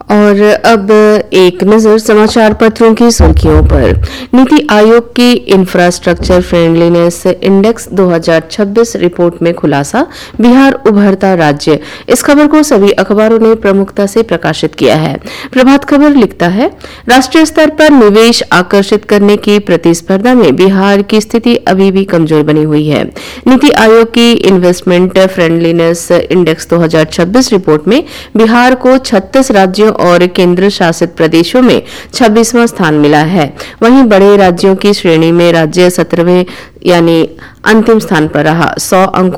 और अब एक नजर समाचार पत्रों की सुर्खियों पर। नीति आयोग की इंफ्रास्ट्रक्चर फ्रेंडलीनेस इंडेक्स 2026 रिपोर्ट में खुलासा, बिहार उभरता राज्य। इस खबर को सभी अखबारों ने प्रमुखता से प्रकाशित किया है। प्रभात खबर लिखता है, राष्ट्रीय स्तर पर निवेश आकर्षित करने की प्रतिस्पर्धा में बिहार की स्थिति अभी भी कमजोर बनी हुई है। नीति आयोग की इन्वेस्टमेंट फ्रेंडलीनेस इंडेक्स 2026 रिपोर्ट में बिहार को 36 राज्यों और केंद्र शासित प्रदेशों में 26वां स्थान मिला है। वहीं बड़े राज्यों की श्रेणी में राज्य 17वें यानी अंतिम स्थान पर रहा। 100 अंकों